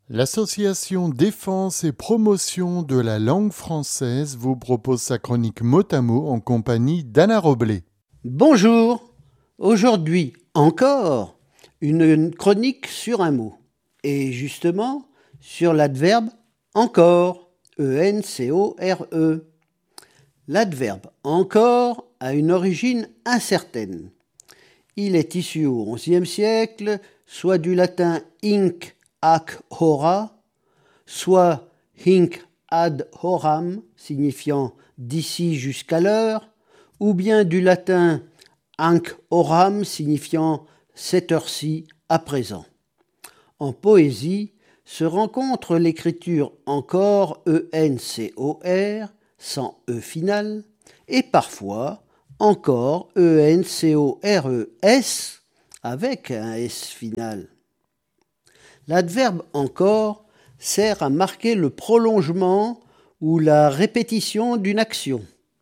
L'association Défense et Promotion de la langue française vous propose sa chronique mot à mot en compagnie d'Anna Roblé. Bonjour, aujourd'hui encore une chronique sur un mot, et justement sur l'adverbe encore, E-N-C-O-R-E. L'adverbe encore a une origine incertaine. Il est issu au XIe siècle, soit du latin hinc ac hora, soit hinc ad horam, signifiant d'ici jusqu'à l'heure, ou bien du latin hanc horam, signifiant cette heure-ci à présent. En poésie se rencontre l'écriture encore E-N-C-O-R, sans E final, et parfois encore E-N-C-O-R-E-S, avec un S final. L'adverbe encore sert à marquer le prolongement ou la répétition d'une action.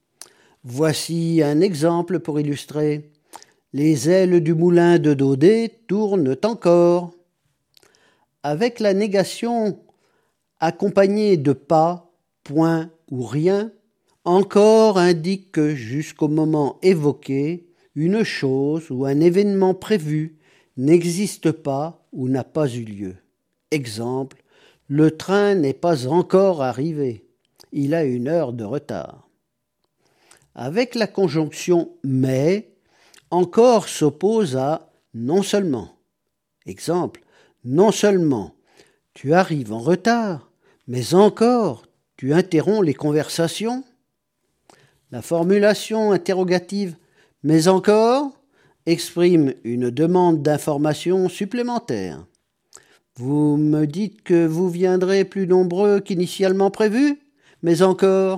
Voici un exemple pour illustrer. Les ailes du moulin de Daudet tournent encore. Avec la négation accompagnée de pas, point ou rien, encore indique que jusqu'au moment évoqué, une chose ou un événement prévu n'existe pas ou n'a pas eu lieu. Exemple, le train n'est pas encore arrivé. Il a 1 heure de retard. Avec la conjonction mais, encore s'oppose à non seulement. Exemple, non seulement tu arrives en retard, mais encore tu interromps les conversations. La formulation interrogative mais encore exprime une demande d'information supplémentaire. Vous me dites que vous viendrez plus nombreux qu'initialement prévu, mais encore.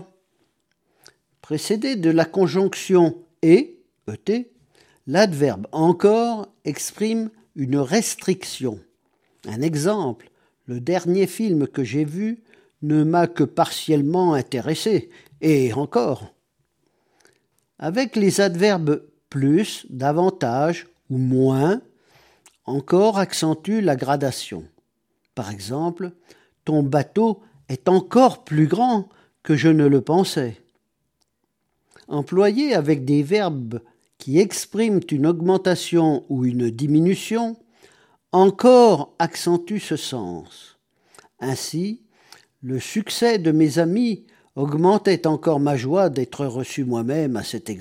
Précédé de la conjonction et, ET, l'adverbe encore exprime une restriction. Un exemple, le dernier film que j'ai vu ne m'a que partiellement intéressé, et encore. Avec les adverbes plus, davantage ou moins, encore accentue la gradation. Par exemple, ton bateau est encore plus grand que je ne le pensais. Employé avec des verbes qui expriment une augmentation ou une diminution, encore accentue ce sens. Ainsi, le succès de mes amis augmentait encore ma joie d'être reçu moi-même à cet examen.